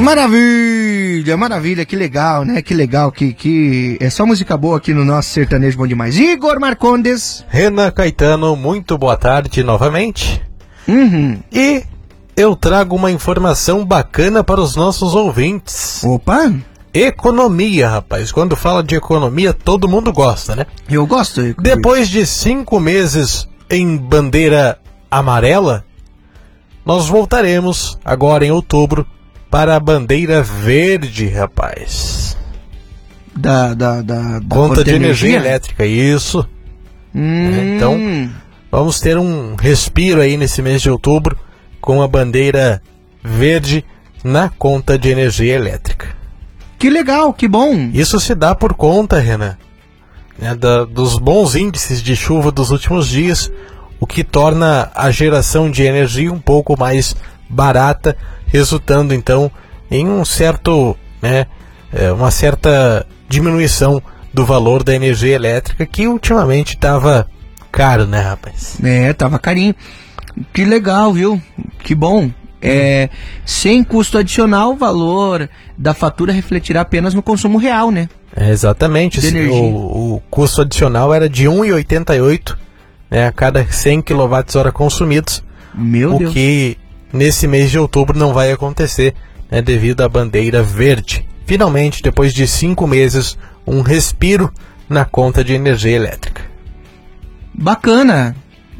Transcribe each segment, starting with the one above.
Maravilha, maravilha, que legal, né? Que legal, que é só música boa aqui no nosso Sertanejo Bom Demais. Igor Marcondes. Renan Caetano, muito boa tarde novamente. E eu trago uma informação bacana para os nossos ouvintes. Opa! Economia, rapaz. Quando fala de economia, todo mundo gosta, né? Eu gosto. Depois de 5 meses em bandeira amarela, nós voltaremos agora em outubro para a bandeira verde, rapaz. Da conta de energia elétrica, isso. Então, vamos ter um respiro aí nesse mês de outubro com a bandeira verde na conta de energia elétrica. Que legal, que bom. Isso se dá por conta, Renan, né, dos bons índices de chuva dos últimos dias, o que torna a geração de energia um pouco mais barata, resultando então em um certo, né, uma certa diminuição do valor da energia elétrica, que ultimamente estava caro, né, rapaz? Tava carinho. Que legal, viu? Que bom. Sem custo adicional, o valor da fatura refletirá apenas no consumo real, né? Exatamente. O custo adicional era de R$ 1,88, né, a cada 100 kWh consumidos. Meu Deus. O que nesse mês de outubro não vai acontecer, né, devido à bandeira verde. Finalmente, depois de 5 meses, um respiro na conta de energia elétrica. Bacana.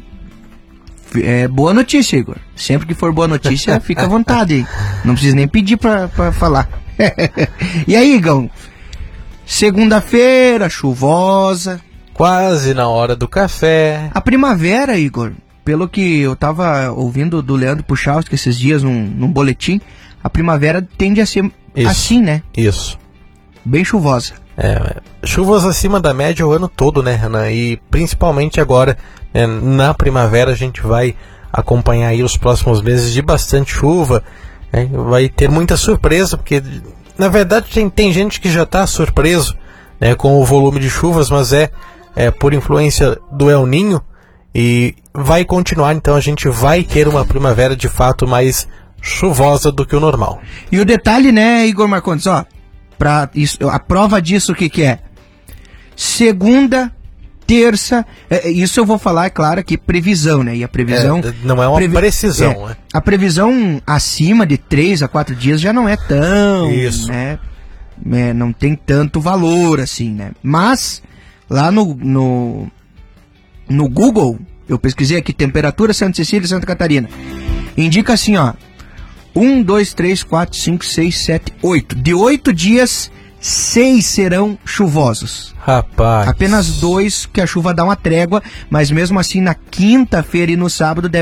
Boa notícia, Igor. Sempre que for boa notícia, fica à vontade. Não precisa nem pedir pra falar. E aí, Igor? Segunda-feira, chuvosa. Quase na hora do café. A primavera, Igor, pelo que eu tava ouvindo do Leandro Puchalski esses dias num boletim, a primavera tende a ser assim, né? Isso. Bem chuvosa. Chuvas acima da média o ano todo, né, Renan? E principalmente agora, na primavera, a gente vai acompanhar aí os próximos meses de bastante chuva, né? Vai ter muita surpresa, porque na verdade tem gente que já está surpreso, né, com o volume de chuvas, mas é por influência do El Niño, e vai continuar, então a gente vai ter uma primavera de fato mais chuvosa do que o normal. E o detalhe, né, Igor Marcondes, ó, a prova disso, o que é? Segunda, terça, isso eu vou falar, é claro, aqui, previsão, né? E a previsão... não é uma precisão, né? A previsão acima de 3 a 4 dias já não é tão... Isso. Né? Não tem tanto valor, assim, né? Mas, lá no Google, eu pesquisei aqui, temperatura Santa Cecília e Santa Catarina. Indica assim, ó, 1, 2, 3, 4, 5, 6, 7, 8. De 8 dias, 6 serão chuvosos. Rapaz. Apenas 2 que a chuva dá uma trégua, mas mesmo assim na quinta-feira e no sábado deve